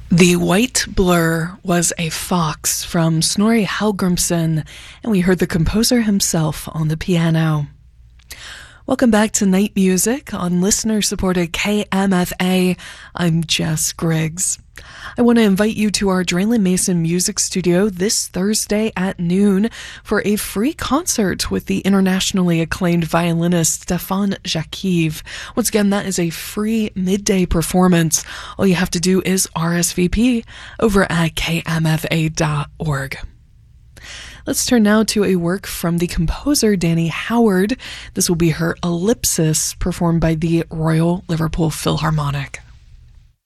The White Blur was a fox from Snorri Hallgrimsson, and we heard the composer himself on the piano. Welcome back to Night Music on listener-supported KMFA. I'm Jess Griggs. I want to invite you to our Draylen Mason Music Studio this Thursday at noon for a free concert with the internationally acclaimed violinist Stefan Jakiv. Once again, that is a free midday performance. All you have to do is RSVP over at kmfa.org. Let's turn now to a work from the composer Danny Howard. This will be her Ellipsis, performed by the Royal Liverpool Philharmonic.